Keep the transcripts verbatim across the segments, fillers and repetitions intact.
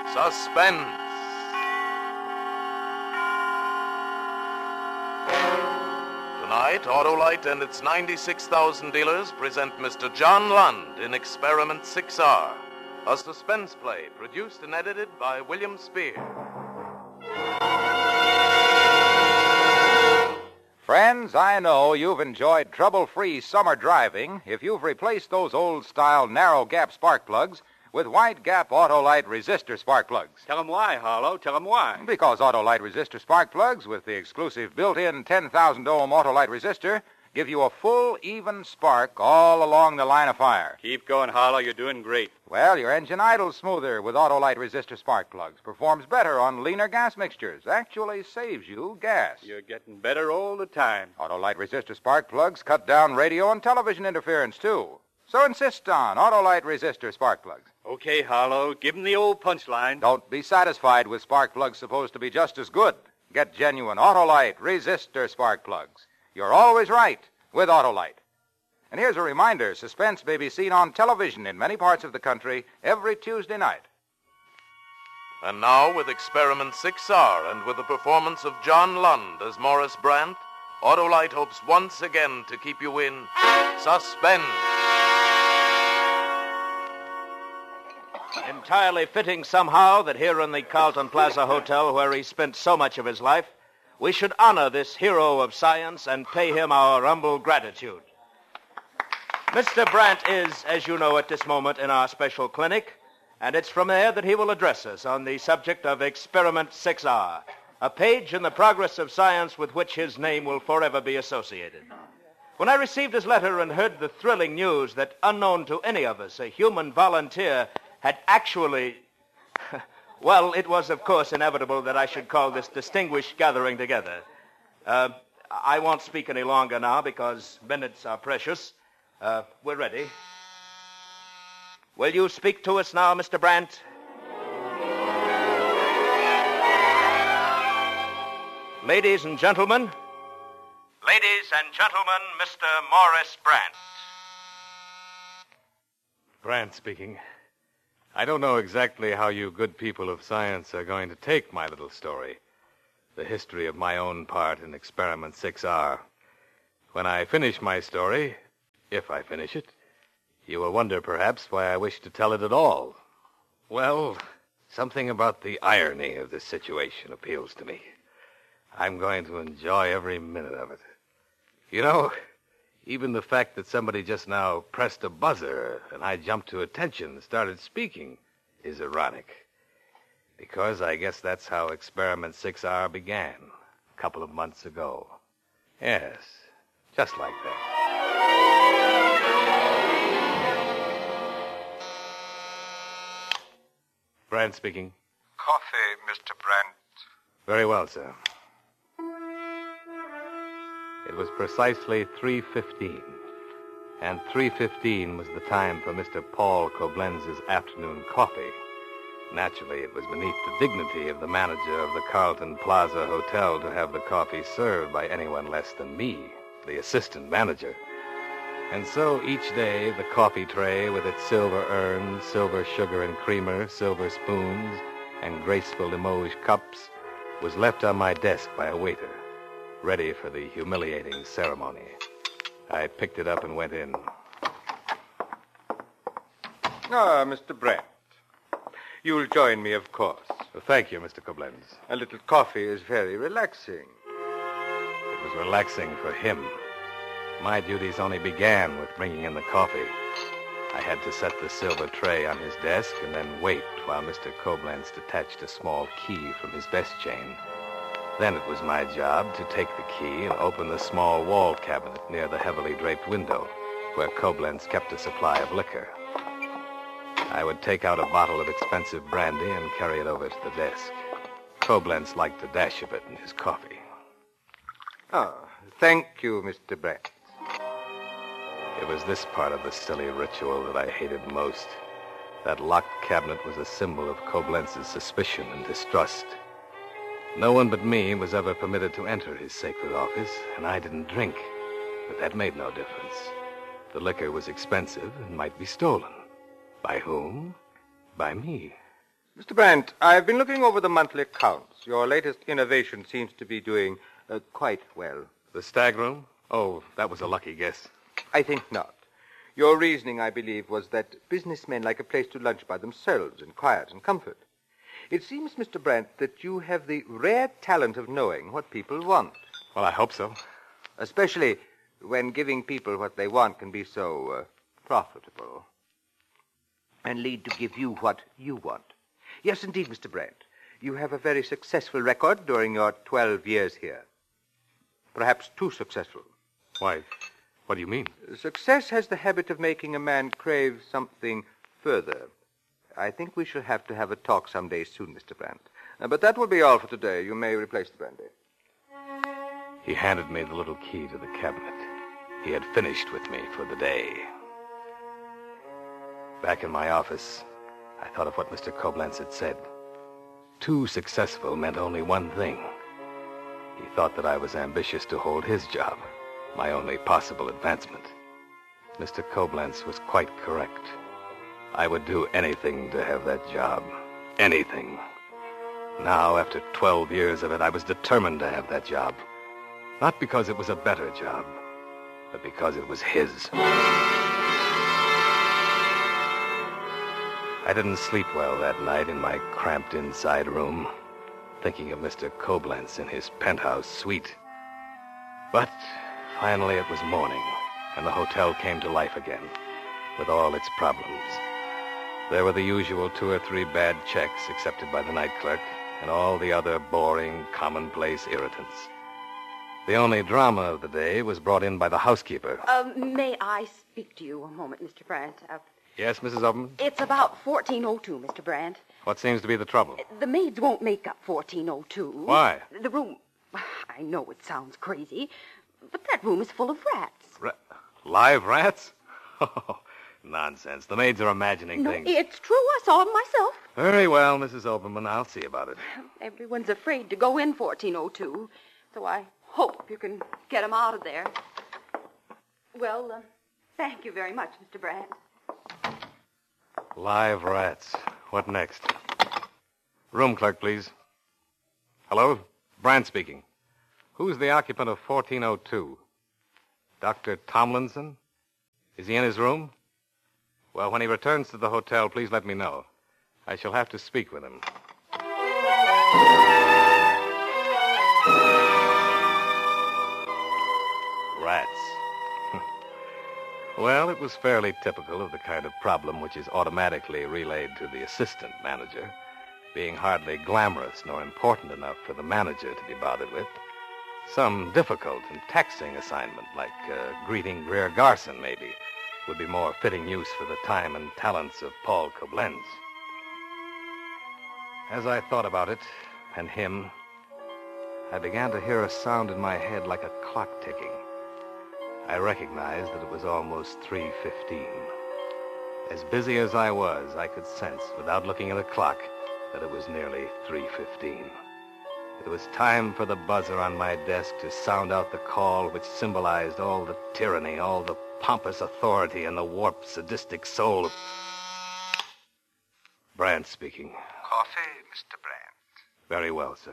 Suspense. Tonight, Autolite and its ninety-six thousand dealers present Mister John Lund in Experiment six R, a suspense play produced and edited by William Spear. Friends, I know you've enjoyed trouble-free summer driving if you've replaced those old-style narrow-gap spark plugs with wide-gap Autolite resistor spark plugs. Tell 'em why, Harlow. Tell 'em why. Because Autolite resistor spark plugs with the exclusive built-in ten thousand ohm Autolite resistor give you a full, even spark all along the line of fire. Keep going, Harlow. You're doing great. Well, your engine idles smoother with Autolite resistor spark plugs, performs better on leaner gas mixtures, actually saves you gas. You're getting better all the time. Autolite resistor spark plugs cut down radio and television interference, too. So insist on Autolite resistor spark plugs. Okay, Harlow. Give 'em the old punchline. Don't be satisfied with spark plugs supposed to be just as good. Get genuine Autolite resistor spark plugs. You're always right with Autolite. And here's a reminder, Suspense may be seen on television in many parts of the country every Tuesday night. And now, with Experiment six R and with the performance of John Lund as Morris Brandt, Autolite hopes once again to keep you in suspense. Entirely fitting somehow that here in the Carlton Plaza Hotel, where he spent so much of his life, we should honor this hero of science and pay him our humble gratitude. Mister Brandt is, as you know, at this moment in our special clinic, and it's from there that he will address us on the subject of Experiment six R, a page in the progress of science with which his name will forever be associated. When I received his letter and heard the thrilling news that, unknown to any of us, a human volunteer had actually... Well, it was, of course, inevitable that I should call this distinguished gathering together. Uh, I won't speak any longer now because minutes are precious. Uh, we're ready. Will you speak to us now, Mister Brandt? Ladies and gentlemen. Ladies and gentlemen, Mister Morris Brandt. Brandt speaking. I don't know exactly how you good people of science are going to take my little story, the history of my own part in Experiment six R. When I finish my story, if I finish it, you will wonder perhaps why I wish to tell it at all. Well, something about the irony of this situation appeals to me. I'm going to enjoy every minute of it. You know, even the fact that somebody just now pressed a buzzer and I jumped to attention and started speaking is ironic. Because I guess that's how Experiment six R began a couple of months ago. Yes, just like that. Brandt speaking. Coffee, Mister Brandt. Very well, sir. It was precisely three fifteen, and three fifteen was the time for Mister Paul Koblenz's afternoon coffee. Naturally, it was beneath the dignity of the manager of the Carlton Plaza Hotel to have the coffee served by anyone less than me, the assistant manager. And so each day, the coffee tray with its silver urn, silver sugar and creamer, silver spoons, and graceful Limoges cups was left on my desk by a waiter, ready for the humiliating ceremony. I picked it up and went in. Ah, Mister Brandt. You'll join me, of course. Well, thank you, Mister Koblenz. A little coffee is very relaxing. It was relaxing for him. My duties only began with bringing in the coffee. I had to set the silver tray on his desk and then wait while Mister Koblenz detached a small key from his vest chain. Then it was my job to take the key and open the small wall cabinet near the heavily draped window, where Koblenz kept a supply of liquor. I would take out a bottle of expensive brandy and carry it over to the desk. Koblenz liked a dash of it in his coffee. Ah, thank you, Mister Brandt. It was this part of the silly ritual that I hated most. That locked cabinet was a symbol of Koblenz's suspicion and distrust. No one but me was ever permitted to enter his sacred office, and I didn't drink. But that made no difference. The liquor was expensive and might be stolen. By whom? By me. Mister Brandt, I've been looking over the monthly accounts. Your latest innovation seems to be doing uh, quite well. The stag room? Oh, that was a lucky guess. I think not. Your reasoning, I believe, was that businessmen like a place to lunch by themselves in quiet and comfort. It seems, Mister Brandt, that you have the rare talent of knowing what people want. Well, I hope so. Especially when giving people what they want can be so uh, profitable. And lead to give you what you want. Yes, indeed, Mister Brandt. You have a very successful record during your twelve years here. Perhaps too successful. Why, what do you mean? Success has the habit of making a man crave something further. I think we shall have to have a talk some day soon, Mister Brandt. Uh, but that will be all for today. You may replace the brandy. He handed me the little key to the cabinet. He had finished with me for the day. Back in my office, I thought of what Mister Koblenz had said. Too successful meant only one thing. He thought that I was ambitious to hold his job, my only possible advancement. Mister Koblenz was quite correct. I would do anything to have that job. Anything. Now, after twelve years of it, I was determined to have that job. Not because it was a better job, but because it was his. I didn't sleep well that night in my cramped inside room, thinking of Mister Koblenz in his penthouse suite. But finally it was morning, and the hotel came to life again, with all its problems. There were the usual two or three bad checks accepted by the night clerk, and all the other boring, commonplace irritants. The only drama of the day was brought in by the housekeeper. Uh, may I speak to you a moment, Mister Brandt? Uh, Yes, Missus Oberman? it's about fourteen oh two, Mister Brandt. What seems to be the trouble? The maids won't make up fourteen oh two. Why? The room... I know it sounds crazy, but that room is full of rats. Ra- live rats? Oh, nonsense. The maids are imagining No, things. it's true. I saw them myself. Very well, Missus Oberman. I'll see about it. Everyone's afraid to go in fourteen oh two, so I hope you can get them out of there. Well, uh, thank you very much, Mister Brandt. Live rats. What next? Room clerk, please. Hello? Brandt speaking. Who's the occupant of fourteen oh two? Doctor Tomlinson? Is he in his room? Well, when he returns to the hotel, please let me know. I shall have to speak with him. Rats. Well, it was fairly typical of the kind of problem which is automatically relayed to the assistant manager, being hardly glamorous nor important enough for the manager to be bothered with. Some difficult and taxing assignment, like uh, greeting Greer Garson, maybe, would be more fitting use for the time and talents of Paul Koblenz. As I thought about it, and him, I began to hear a sound in my head like a clock ticking. I recognized that it was almost three fifteen. As busy as I was, I could sense, without looking at the clock, that it was nearly three fifteen. It was time for the buzzer on my desk to sound out the call which symbolized all the tyranny, all the pompous authority, and the warped, sadistic soul of... Brandt speaking. Coffee, Mister Brandt. Very well, sir.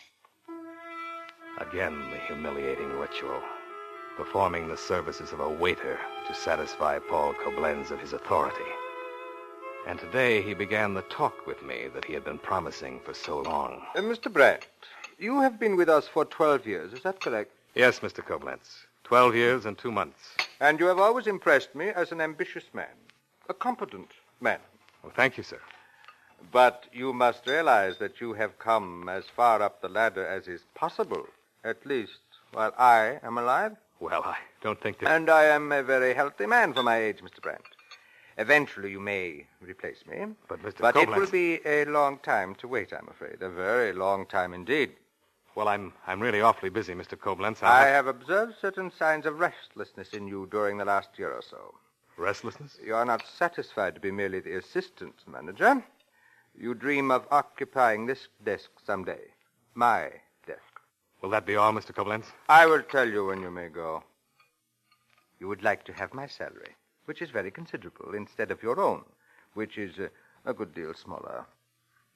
Again, the humiliating ritual. Performing the services of a waiter to satisfy Paul Koblenz of his authority. And today he began the talk with me that he had been promising for so long. Uh, Mister Brandt, you have been with us for twelve years, is that correct? Yes, Mister Koblenz. Twelve years and two months. And you have always impressed me as an ambitious man, a competent man. Well, thank you, sir. But you must realize that you have come as far up the ladder as is possible, at least while I am alive. Well, I don't think that... And I am a very healthy man for my age, Mister Brandt. Eventually you may replace me. But, Mister But Koblenz... it will be a long time to wait, I'm afraid. A very long time indeed. Well, I'm I'm really awfully busy, Mister Koblenz. I have observed certain signs of restlessness in you during the last year or so. Restlessness? You are not satisfied to be merely the assistant manager. You dream of occupying this desk someday. My desk. Will that be all, Mister Koblenz? I will tell you when you may go. You would like to have my salary, which is very considerable, instead of your own, which is uh, a good deal smaller.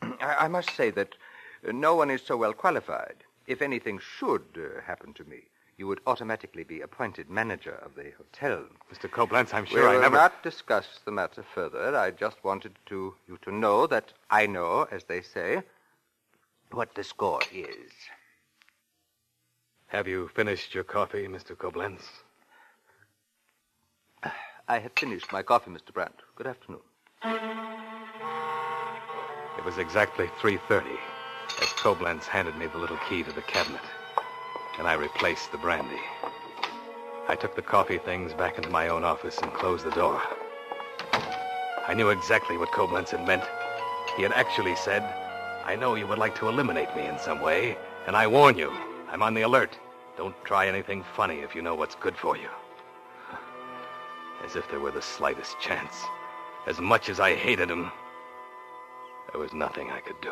I, I must say that uh, no one is so well qualified. If anything should uh, happen to me, you would automatically be appointed manager of the hotel. Mister Koblenz, I'm sure we'll I never... not discuss the matter further. I just wanted to you to know that I know, as they say, what the score is. Have you finished your coffee, Mister Koblenz? I have finished my coffee, Mister Brandt. Good afternoon. It was exactly three thirty as Koblenz handed me the little key to the cabinet, and I replaced the brandy. I took the coffee things back into my own office and closed the door. I knew exactly what Koblenz had meant. He had actually said, I know you would like to eliminate me in some way, and I warn you, I'm on the alert. Don't try anything funny if you know what's good for you. As if there were the slightest chance. As much as I hated him, there was nothing I could do.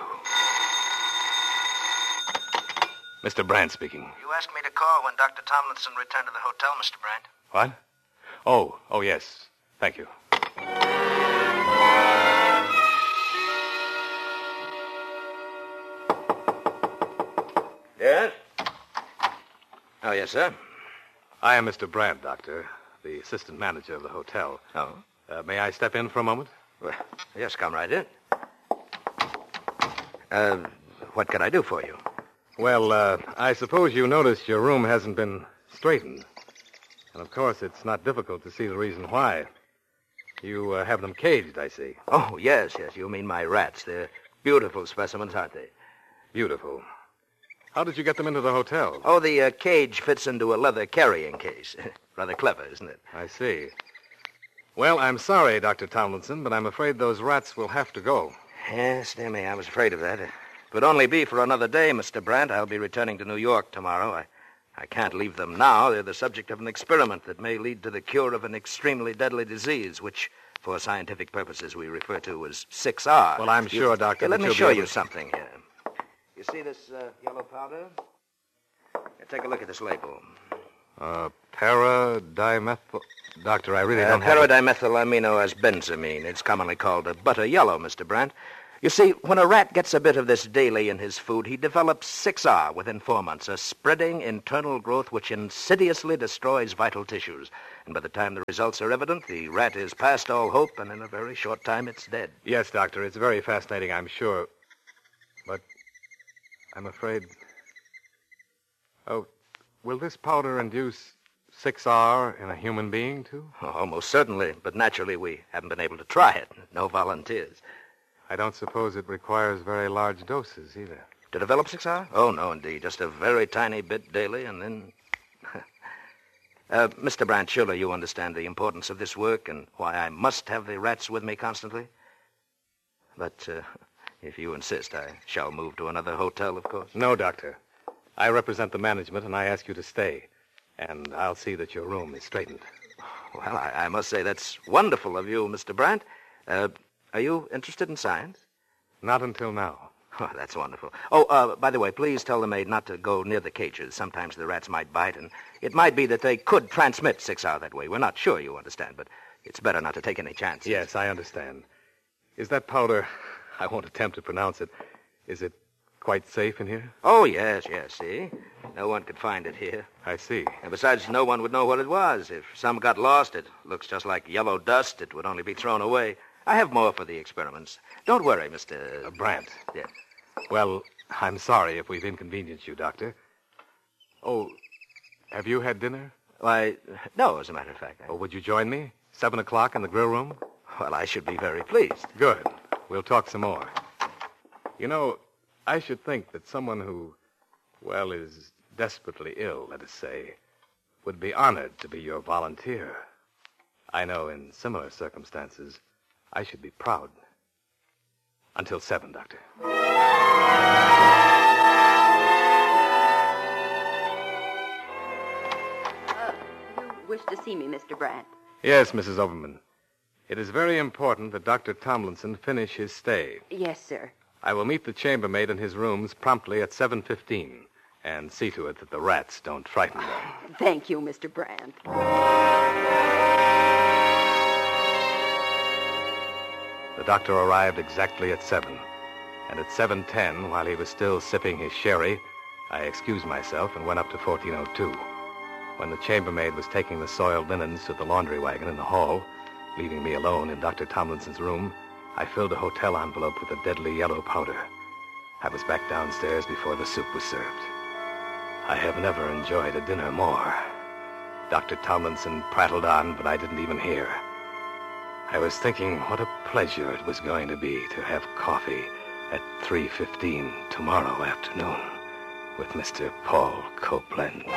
Mister Brandt speaking. You asked me to call when Doctor Tomlinson returned to the hotel, Mister Brandt. What? Oh, oh, yes. Thank you. Yes? Oh, yes, sir. I am Mister Brandt, Doctor, the assistant manager of the hotel. Oh? Uh, may I step in for a moment? Well, yes, come right in. Uh, what can I do for you? Well, uh, I suppose you noticed your room hasn't been straightened. And, of course, it's not difficult to see the reason why. You uh, have them caged, I see. Oh, yes, yes. You mean my rats. They're beautiful specimens, aren't they? Beautiful. How did you get them into the hotel? Oh, the uh, cage fits into a leather carrying case. Rather clever, isn't it? I see. Well, I'm sorry, Doctor Tomlinson, but I'm afraid those rats will have to go. Yes, dear me, I was afraid of that. It would only be for another day, Mister Brandt. I'll be returning to New York tomorrow. I, I can't leave them now. They're the subject of an experiment that may lead to the cure of an extremely deadly disease, which, for scientific purposes, we refer to as six R. Well, I'm sure, you, Doctor, Here, let that me you'll show be able you to- something here. You see this uh, yellow powder? Here, take a look at this label. Uh, paradimethyl... Doctor, I really Uh, don't have... a- Paradimethylamino as benzamine. It's commonly called a butter yellow, Mister Brandt. You see, when a rat gets a bit of this daily in his food, he develops six R within four months, a spreading internal growth which insidiously destroys vital tissues. And by the time the results are evident, the rat is past all hope, and in a very short time it's dead. Yes, Doctor, it's very fascinating, I'm sure. But I'm afraid... Oh, will this powder induce six R in a human being, too? Oh, almost certainly, but naturally we haven't been able to try it. No volunteers. I don't suppose it requires very large doses, either. To develop six R? Oh, no, indeed. Just a very tiny bit daily, and then... uh, Mister Brandt, surely you understand the importance of this work and why I must have the rats with me constantly? But uh, if you insist, I shall move to another hotel, of course. No, Doctor. I represent the management, and I ask you to stay. And I'll see that your room is straightened. Well, I, I must say that's wonderful of you, Mister Brandt. Uh, are you interested in science? Not until now. Oh, that's wonderful. Oh, uh, by the way, please tell the maid not to go near the cages. Sometimes the rats might bite, and it might be that they could transmit six R that way. We're not sure, you understand, but it's better not to take any chances. Yes, I understand. Is that powder... I won't attempt to pronounce it. Is it quite safe in here? Oh, yes, yes, see? No one could find it here. I see. And besides, no one would know what it was. If some got lost, it looks just like yellow dust. It would only be thrown away. I have more for the experiments. Don't worry, Mister Uh, Brandt. Yes. Well, I'm sorry if we've inconvenienced you, Doctor. Oh, have you had dinner? Why, no, as a matter of fact. I... Or would you join me? Seven o'clock in the grill room? Well, I should be very pleased. Good. We'll talk some more. You know, I should think that someone who, well, is desperately ill, let us say, would be honored to be your volunteer. I know in similar circumstances, I should be proud. Until seven, Doctor. Uh, you wish to see me, Mister Brandt? Yes, Missus Overman. It is very important that Doctor Tomlinson finish his stay. Yes, sir. I will meet the chambermaid in his rooms promptly at seven fifteen and see to it that the rats don't frighten them. Thank you, Mister Brandt. The doctor arrived exactly at seven, And at seven ten, while he was still sipping his sherry, I excused myself and went up to fourteen oh two. When the chambermaid was taking the soiled linens to the laundry wagon in the hall, leaving me alone in Doctor Tomlinson's room, I filled a hotel envelope with a deadly yellow powder. I was back downstairs before the soup was served. I have never enjoyed a dinner more. Doctor Tomlinson prattled on, but I didn't even hear. I was thinking what a pleasure it was going to be to have coffee at three fifteen tomorrow afternoon with Mister Paul Koblenz.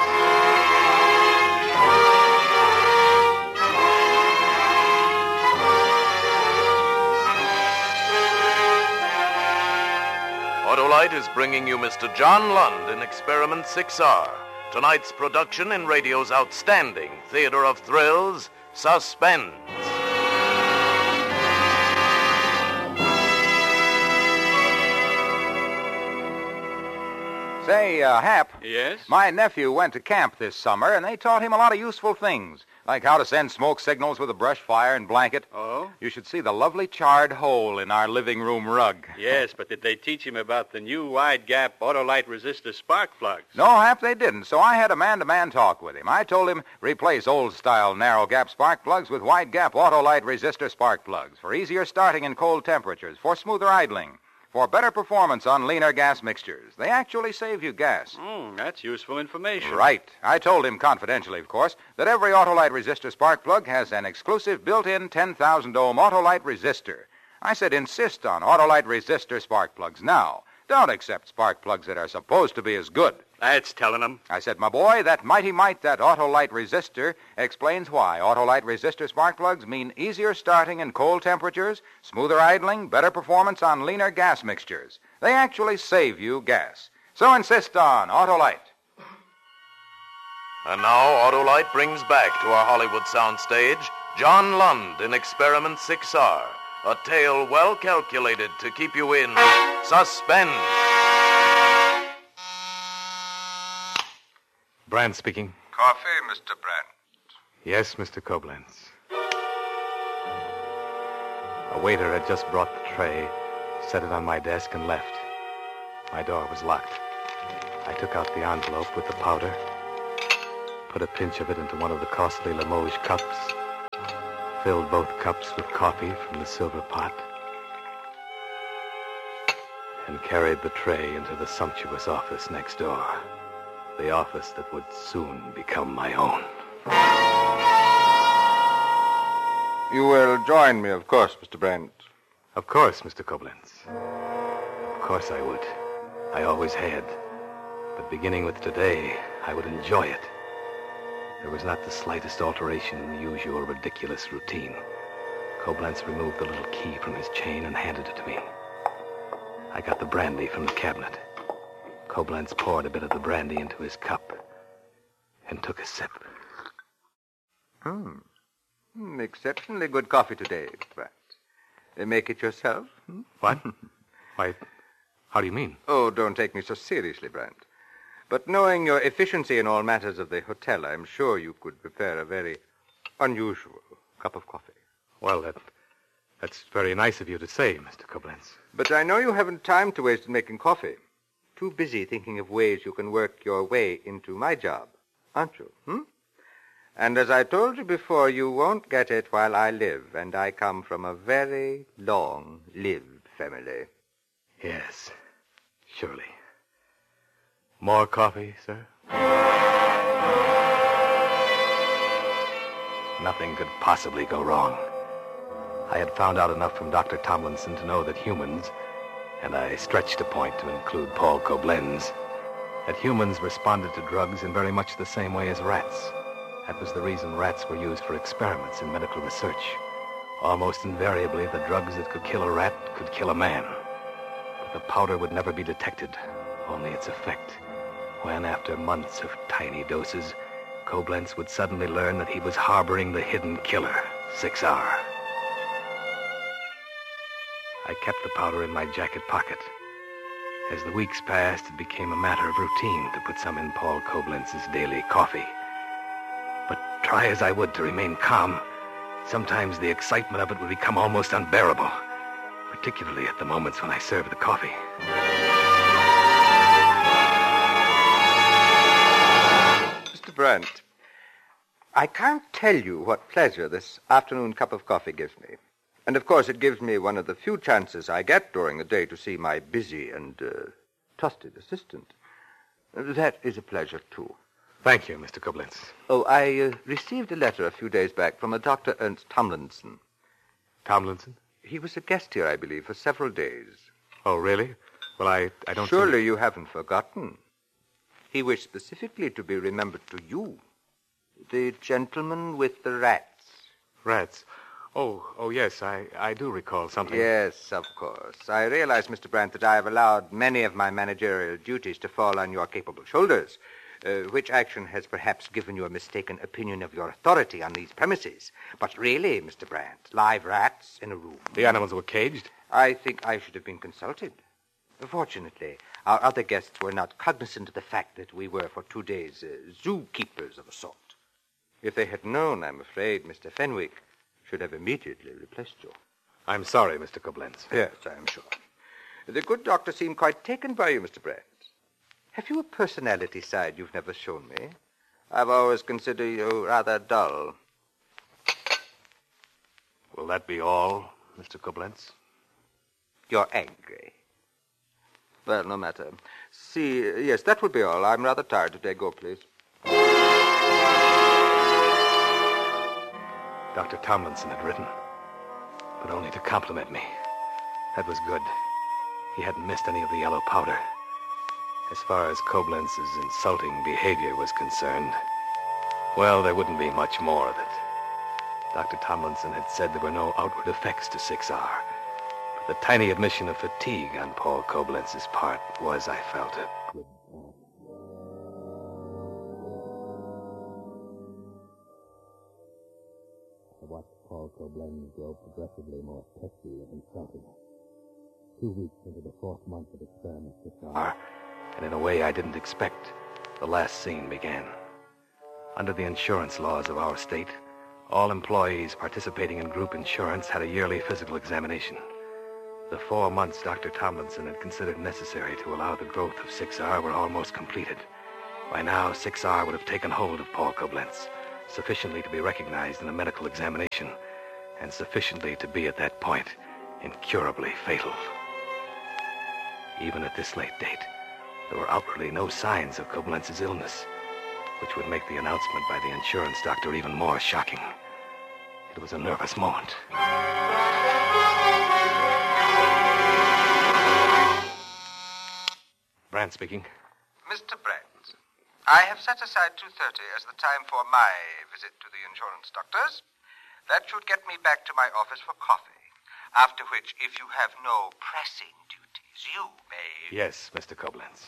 Autolite is bringing you Mister John Lund in Experiment six R. Tonight's production in radio's outstanding theater of thrills, Suspense. Say, uh, Hap. Yes? My nephew went to camp this summer, and they taught him a lot of useful things, like how to send smoke signals with a brush fire and blanket. Oh? You should see the lovely charred hole in our living room rug. Yes, but did they teach him about the new wide-gap Autolite resistor spark plugs? No, Hap, they didn't, so I had a man-to-man talk with him. I told him replace old-style narrow-gap spark plugs with wide-gap Autolite resistor spark plugs for easier starting in cold temperatures, for smoother idling, for better performance on leaner gas mixtures. They actually save you gas. Hmm, that's useful information. Right. I told him confidentially, of course, that every Autolite resistor spark plug has an exclusive built-in ten thousand ohm Autolite resistor. I said insist on Autolite resistor spark plugs now. Don't accept spark plugs that are supposed to be as good. That's telling them. I said, my boy, that mighty might, that Autolite resistor, explains why Autolite resistor spark plugs mean easier starting in cold temperatures, smoother idling, better performance on leaner gas mixtures. They actually save you gas. So insist on Autolite. And now Autolite brings back to our Hollywood soundstage John Lund in Experiment six R, a tale well calculated to keep you in suspense. Brand speaking. Coffee, Mister Brent. Yes, Mister Koblenz. A waiter had just brought the tray, set it on my desk, and left. My door was locked. I took out the envelope with the powder, put a pinch of it into one of the costly Limoges cups, filled both cups with coffee from the silver pot, and carried the tray into the sumptuous office next door. The office that would soon become my own. You will join me, of course, Mister Brent. Of course, Mister Koblenz. Of course I would. I always had. But beginning with today, I would enjoy it. There was not the slightest alteration in the usual ridiculous routine. Koblenz removed the little key from his chain and handed it to me. I got the brandy from the cabinet. Koblenz poured a bit of the brandy into his cup and took a sip. Hmm. Mm, exceptionally good coffee today, Brent. Uh, make it yourself? Hmm? What? Why, how do you mean? Oh, don't take me so seriously, Brent. But knowing your efficiency in all matters of the hotel, I'm sure you could prepare a very unusual cup of coffee. Well, that, that's very nice of you to say, Mister Koblenz. But I know you haven't time to waste in making coffee. Too busy thinking of ways you can work your way into my job, aren't you? Hmm? And as I told you before, you won't get it while I live, and I come from a very long-lived family. Yes, surely. More coffee, sir? Nothing could possibly go wrong. I had found out enough from Doctor Tomlinson to know that humans, and I stretched a point to include Paul Koblenz, that humans responded to drugs in very much the same way as rats. That was the reason rats were used for experiments in medical research. Almost invariably, the drugs that could kill a rat could kill a man. But the powder would never be detected, only its effect. When, after months of tiny doses, Koblenz would suddenly learn that he was harboring the hidden killer, six R. I kept the powder in my jacket pocket. As the weeks passed, it became a matter of routine to put some in Paul Koblenz's daily coffee. But try as I would to remain calm, sometimes the excitement of it would become almost unbearable. particularly at the moments when I serve the coffee. Mister Brent, I can't tell you what pleasure this afternoon cup of coffee gives me. And, of course, it gives me one of the few chances I get during the day to see my busy and uh, trusted assistant. That is a pleasure, too. Thank you, Mister Koblenz. Oh, I uh, received a letter a few days back from a Doctor Ernst Tomlinson. Tomlinson? He was a guest here, I believe, for several days. Oh, really? Well, I, I don't... Surely think... you haven't forgotten. He wished specifically to be remembered to you. The gentleman with the rats. Rats? Oh, oh, yes, I, I do recall something. Yes, of course. I realize, Mister Brandt, that I have allowed many of my managerial duties to fall on your capable shoulders, uh, which action has perhaps given you a mistaken opinion of your authority on these premises. But really, Mister Brandt, live rats in a room. The animals were caged? I think I should have been consulted. Fortunately, our other guests were not cognizant of the fact that we were for two days uh, zookeepers of a sort. If they had known, I'm afraid Mister Fenwick should have immediately replaced you. I'm sorry, Mister Koblenz. Yes, I am sure. The good doctor seemed quite taken by you, Mister Brandt. Have you a personality side you've never shown me? I've always considered you rather dull. Will that be all, Mister Koblenz? You're angry. Well, no matter. See, yes, that will be all. I'm rather tired today. Go, please. Doctor Tomlinson had written, but only to compliment me. That was good. He hadn't missed any of the yellow powder. As far as Koblenz's insulting behavior was concerned, well, there wouldn't be much more of it. Doctor Tomlinson had said there were no outward effects to six R, but the tiny admission of fatigue on Paul Koblenz's part was, I felt it. I watched Paul Koblenz grow progressively more testy and insulting. Two weeks into the fourth month of experiment six R, and in a way I didn't expect, the last scene began. Under the insurance laws of our state, all employees participating in group insurance had a yearly physical examination. The four months Doctor Tomlinson had considered necessary to allow the growth of six R were almost completed. By now, six R would have taken hold of Paul Koblenz, sufficiently to be recognized in a medical examination, and sufficiently to be at that point incurably fatal. Even at this late date, there were outwardly no signs of Koblenz's illness, which would make the announcement by the insurance doctor even more shocking. It was a nervous moment. Brandt speaking. Mister Brandt, I have set aside two thirty as the time for my visit to the insurance doctors. That should get me back to my office for coffee, after which, if you have no pressing duties, you may... Yes, Mister Koblenz.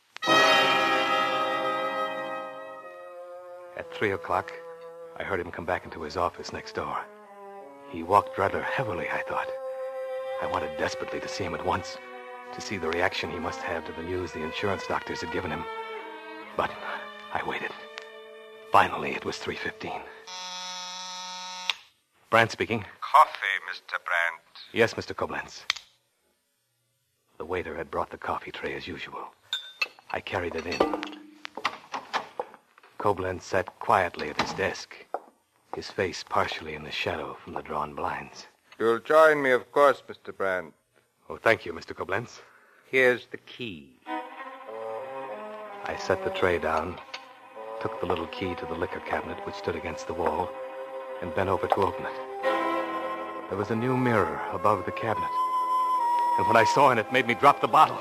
At three o'clock, I heard him come back into his office next door. He walked rather heavily, I thought. I wanted desperately to see him at once, to see the reaction he must have to the news the insurance doctors had given him. But I waited. Finally, it was three fifteen. Brandt speaking. Coffee, Mister Brandt. Yes, Mister Koblenz. The waiter had brought the coffee tray as usual. I carried it in. Koblenz sat quietly at his desk, his face partially in the shadow from the drawn blinds. You'll join me, of course, Mister Brandt. Oh, thank you, Mister Koblenz. Here's the key. I set the tray down, took the little key to the liquor cabinet which stood against the wall, and bent over to open it. There was a new mirror above the cabinet, and what I saw in it made me drop the bottle.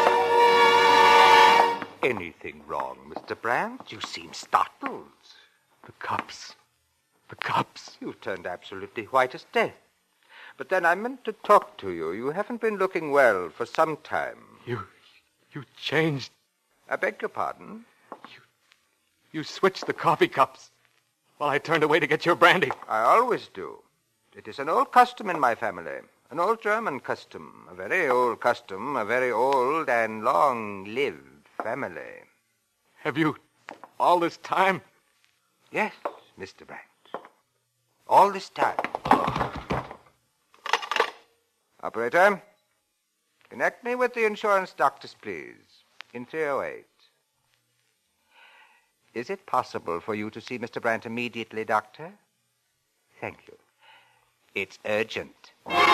Anything wrong, Mister Brandt? You seem startled. The cups. The cups. You've turned absolutely white as death. But then I meant to talk to you. You haven't been looking well for some time. You... you changed. I beg your pardon? You... you switched the coffee cups while I turned away to get your brandy. I always do. It is an old custom in my family. An old German custom. A very old custom. A very old and long-lived family. Have you all this time? Yes, Mister Brandt. All this time. Operator, connect me with the insurance doctors, please, in three oh eight. Is it possible for you to see Mister Brandt immediately, Doctor? Thank you. It's urgent.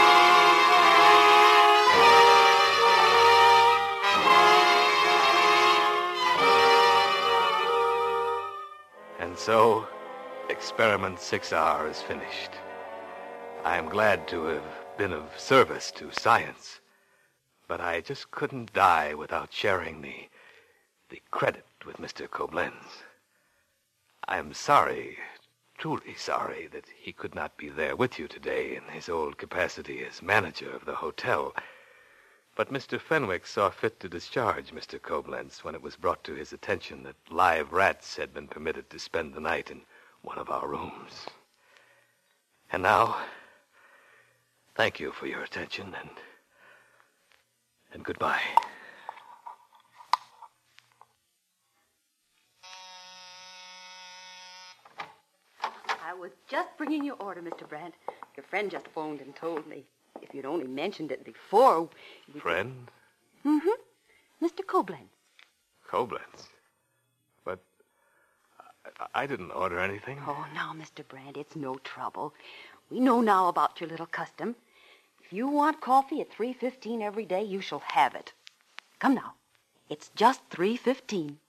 And so, Experiment six R is finished. I am glad to have been of service to science, but I just couldn't die without sharing the, the credit with Mister Koblenz. I am sorry, truly sorry, that he could not be there with you today in his old capacity as manager of the hotel. But Mister Fenwick saw fit to discharge Mister Koblenz when it was brought to his attention that live rats had been permitted to spend the night in one of our rooms. And now, thank you for your attention, and, and goodbye. I was just bringing your order, Mister Brandt. Your friend just phoned and told me. If you'd only mentioned it before... we Friend? Could... Mm-hmm. Mister Koblenz. Koblenz? But I, I didn't order anything. Oh, now, Mister Brandt, it's no trouble. We know now about your little custom. If you want coffee at three fifteen every day, you shall have it. Come now. It's just three fifteen.